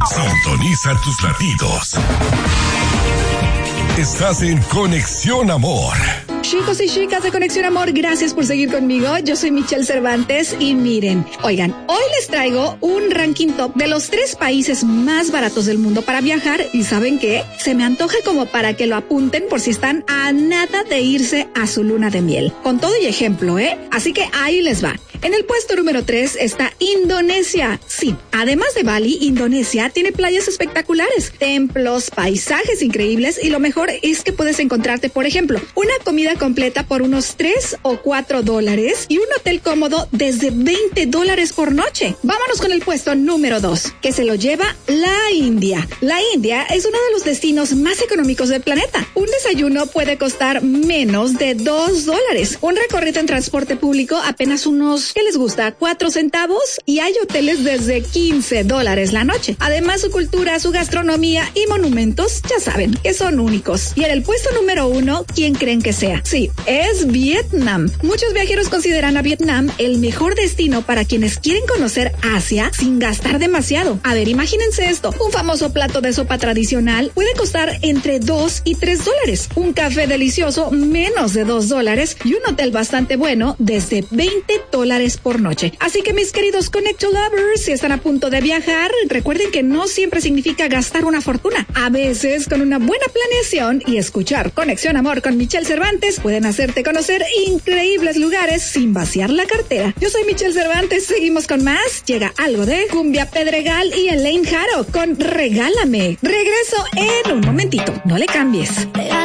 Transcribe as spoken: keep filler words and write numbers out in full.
Sintoniza tus latidos. Estás en Conexión Amor. Chicos y chicas de Conexión Amor, gracias por seguir conmigo. Yo soy Michelle Cervantes y miren, oigan, hoy les traigo un ranking top de los tres países más baratos del mundo para viajar y ¿saben qué? Se me antoja como para que lo apunten por si están a nada de irse a su luna de miel. Con todo y ejemplo, ¿eh? Así que ahí les va. En el puesto número tres está Indonesia. Sí, además de Bali, Indonesia tiene playas espectaculares, templos, paisajes increíbles y lo mejor es que puedes encontrarte, por ejemplo, una comida completa por unos tres o cuatro dólares y un hotel cómodo desde veinte dólares por noche. Vámonos con el puesto número dos, que se lo lleva la India. La India es uno de los destinos más económicos del planeta. Un desayuno puede costar menos de dos dólares. Un recorrido en transporte público apenas unos, ¿qué les gusta? cuatro centavos y hay hoteles desde quince dólares la noche. Además, su cultura, su gastronomía y monumentos, ya saben, que son únicos. Y en el puesto número uno, ¿quién creen que sea? Sí, es Vietnam. Muchos viajeros consideran a Vietnam el mejor destino para quienes quieren conocer Asia sin gastar demasiado. A ver, imagínense esto. Un famoso plato de sopa tradicional puede costar entre dos y tres dólares. Un café delicioso, menos de dos dólares. Y un hotel bastante bueno, desde veinte dólares por noche. Así que mis queridos Connect Lovers, si están a punto de viajar, recuerden que no siempre significa gastar una fortuna. A veces, con una buena planeación y escuchar Conexión Amor con Michelle Cervantes, pueden hacerte conocer increíbles lugares sin vaciar la cartera. Yo soy Michelle Cervantes, seguimos con más. Llega algo de Cumbia Pedregal y Elaine Jaro con Regálame. Regreso en un momentito, no le cambies.